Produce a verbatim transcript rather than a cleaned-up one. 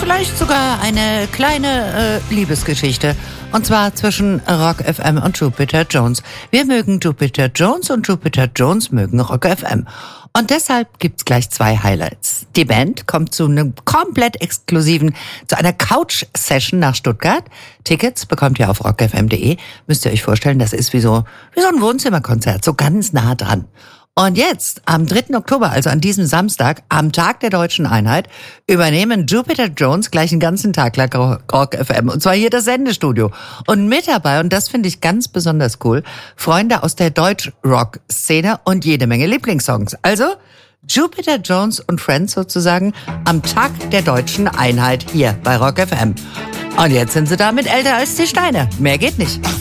vielleicht sogar eine kleine äh, Liebesgeschichte. Und zwar zwischen Rock F M und Jupiter Jones. Wir mögen Jupiter Jones und Jupiter Jones mögen Rock F M. Und deshalb gibt's gleich zwei Highlights. Die Band kommt zu einem komplett exklusiven, zu einer Couch-Session nach Stuttgart. Tickets bekommt ihr auf rock f m punkt de. Müsst ihr euch vorstellen, das ist wie so, wie so ein Wohnzimmerkonzert, so ganz nah dran. Und jetzt, am dritten Oktober, also an diesem Samstag, am Tag der Deutschen Einheit, übernehmen Jupiter Jones gleich einen ganzen Tag lang Rock F M. Und zwar hier das Sendestudio. Und mit dabei, und das finde ich ganz besonders cool, Freunde aus der Deutsch-Rock-Szene und jede Menge Lieblingssongs. Also Jupiter Jones und Friends sozusagen am Tag der Deutschen Einheit hier bei Rock F M. Und jetzt sind sie damit älter als die Steine. Mehr geht nicht.